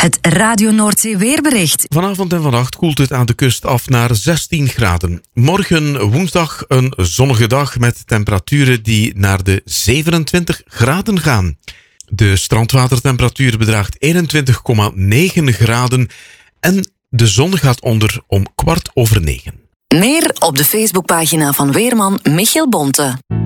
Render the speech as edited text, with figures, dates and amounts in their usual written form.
Het Radio Noordzee weerbericht. Vanavond en vannacht koelt het aan de kust af naar 16 graden. Morgen woensdag een zonnige dag met temperaturen die naar de 27 graden gaan. De strandwatertemperatuur bedraagt 21,9 graden en de zon gaat onder om 9:15. Meer op de Facebookpagina van weerman Michiel Bonte.